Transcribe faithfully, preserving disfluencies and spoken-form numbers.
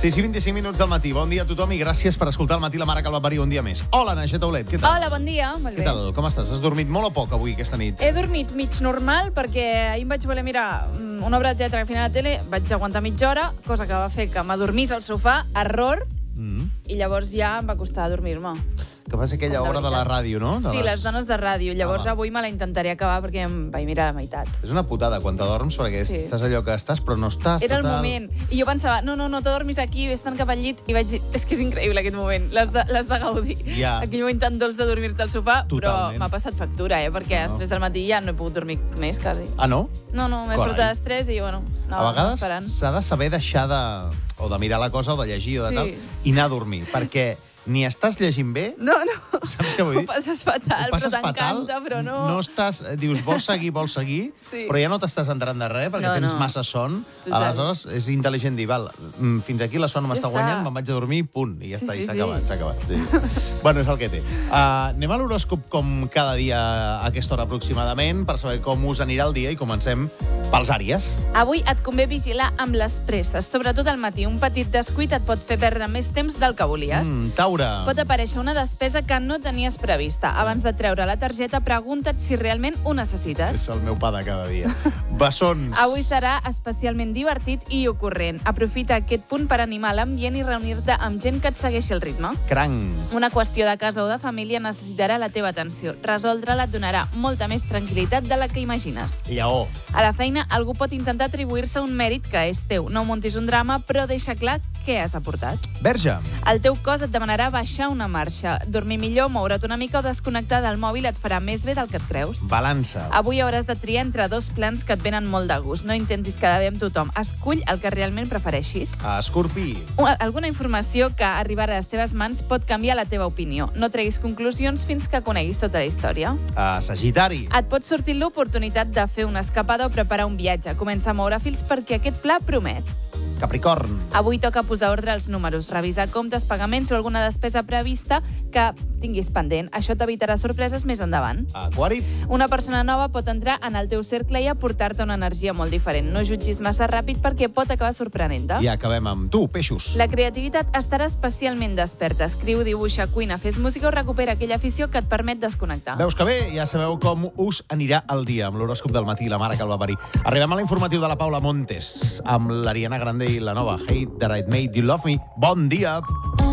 sis i vint-i-cinc minuts del matí. Bon dia a tothom i gràcies per escoltar el matí la mare que el va parir un dia més. Hola, Naixer Taulet, què tal? Hola, bon dia. Molt Què bé. tal? Com estàs? Has dormit molt o poc avui aquesta nit? He dormit mig normal perquè ahir em vaig voler mirar una obra de teatre que feia a la tele, vaig aguantar mitja hora, cosa que va fer que m'adormís al sofà, error, Mm. i llavors ja em va costar dormir-me. Que va ser aquella De obra de la veritat. ràdio, no? De Sí, les dones de ràdio. Llavors Ah, va. avui me la intentaré acabar perquè em vaig mirar a la meitat. És una putada quan t'adorms, perquè Sí. estàs allò que estàs, però no estàs. Era el total. moment. I jo pensava, no, no, no t'adormis aquí, vés-te'n cap al llit. I vaig dir, és que és increïble aquest moment, l'has de, l'has de gaudir. Ja. Aquell moment tan dolç de dormir-te al sofà, Totalment. però m'ha passat factura, eh? Perquè a les No. tres del matí ja no he pogut dormir més, quasi. Ah, no? No, no, m'he Carai. despertat a les tres i, bueno, A anava vegades esperant. s'ha de saber deixar de... o de mirar la cosa, o de llegir, o de Sí. tal, i anar a dormir, perquè ni estàs llegint bé, No, no. saps què vull dir? Ho passes fatal, Ho passes però fatal, t'encanta, però no... no estàs, dius, vols seguir, vols seguir, Sí. però ja no t'estàs entrant de res, perquè No, tens no. massa son. Total. Aleshores, és intel·ligent dir, val, mm, fins aquí la son m'està Ja està. guanyant, me'n vaig a dormir, punt, i ja Sí, està, sí, i s'ha sí. acabat, s'ha acabat. Sí. Bueno, és el que té. Uh, anem a l'horòscop com cada dia a aquesta hora aproximadament, per saber com us anirà el dia, i comencem pels àries. Avui et convé vigilar amb les presses, sobretot al matí. Un petit descuit et pot fer perdre més temps del que volies. Mm, Taure. Pot aparèixer una despesa que no tenies prevista. Abans de treure la targeta, pregunta't si realment ho necessites. És el meu pa de cada dia. Bessons. Avui serà especialment divertit i ocorrent. Aprofita aquest punt per animar l'ambient i reunir-te amb gent que et segueixi el ritme. Cranc. Una qüestió de casa o de família necessitarà la teva atenció. Resoldre-la et donarà molta més tranquil·litat de la que imagines. Lleó. A la feina, algú pot intentar atribuir-se un mèrit que és teu. No muntis un drama, però deixa clar què has aportat. Verge. El teu cos et demanarà baixar una marxa. Dormir millor, moure't una mica o desconnectar del mòbil et farà més bé del que et creus. Balança. Avui hauràs de triar entre dos plans que et venen molt de gust. No intentis quedar bé amb tothom. Escull el que realment prefereixis. Escorpí. Una- Alguna informació que arribarà a les teves mans pot canviar la teva opinió. No treguis conclusions fins que coneguis tota la història. A Sagitari. Et pot sortir l'oportunitat de fer una escapada o preparar un viatge. Comença a moure fils perquè aquest pla promet. Capricorn. Avui toca posar ordre als números, revisar comptes, pagaments o alguna despesa prevista que tinguis pendent. Això t'evitarà sorpreses més endavant. Aquari. Una persona nova pot entrar en el teu cercle i aportar-te una energia molt diferent. No jutgis massa ràpid perquè pot acabar sorprenent-te. I acabem amb tu, peixos. La creativitat estarà especialment desperta. Escriu, dibuixa, cuina, fes música o recupera aquella afició que et permet desconnectar. Veus que bé? Ja sabeu com us anirà el dia amb l'horòscop del matí, la mare que el va parir. Arribem a l'informatiu de la Paula Montes amb l'Ariana Grande i la nova Hate That I Made You Love Me. Bon dia!